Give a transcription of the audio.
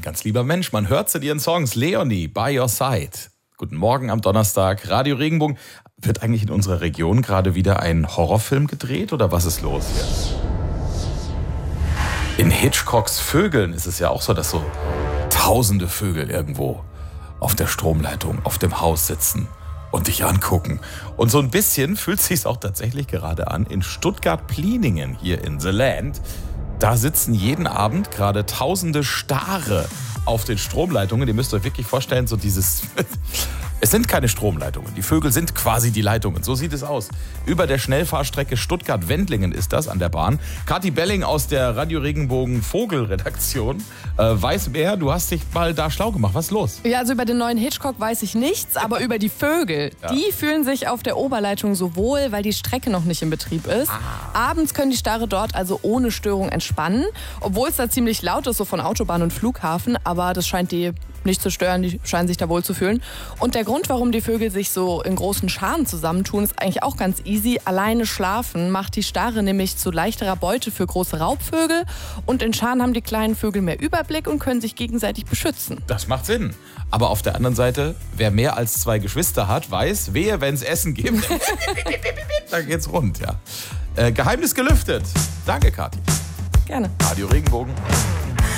ganz lieber Mensch. Man hört es in ihren Songs. Leonie, By Your Side. Guten Morgen am Donnerstag. Radio Regenbogen. Wird eigentlich in unserer Region gerade wieder ein Horrorfilm gedreht oder was ist los hier? In Hitchcocks Vögeln ist es ja auch so, dass so tausende Vögel irgendwo auf der Stromleitung, auf dem Haus sitzen und dich angucken. Und so ein bisschen fühlt es sich auch tatsächlich gerade an in Stuttgart-Pliningen hier in The Land. Da sitzen jeden Abend gerade tausende Stare auf den Stromleitungen. Ihr müsst euch wirklich vorstellen, so dieses... Es sind keine Stromleitungen, die Vögel sind quasi die Leitungen. So sieht es aus. Über der Schnellfahrstrecke Stuttgart-Wendlingen ist das an der Bahn. Kathi Belling aus der Radio Regenbogen Vogelredaktion weiß mehr. Du hast dich mal da schlau gemacht. Was ist los? Ja, also über den neuen Hitchcock weiß ich nichts, aber über die Vögel. Ja. Die fühlen sich auf der Oberleitung so wohl, weil die Strecke noch nicht in Betrieb ist. Abends können die Stare dort also ohne Störung entspannen, obwohl es da ziemlich laut ist, so von Autobahn und Flughafen. Aber das scheint die nicht zu stören, die scheinen sich da wohl zu fühlen. Und der Grund, warum die Vögel sich so in großen Scharen zusammentun, ist eigentlich auch ganz easy. Alleine schlafen macht die Stare nämlich zu leichterer Beute für große Raubvögel. Und in Scharen haben die kleinen Vögel mehr Überblick und können sich gegenseitig beschützen. Das macht Sinn. Aber auf der anderen Seite, wer mehr als 2 Geschwister hat, weiß, wehe, wenn es Essen gibt, dann geht's rund, ja. Geheimnis gelüftet. Danke, Kathi. Gerne. Radio Regenbogen.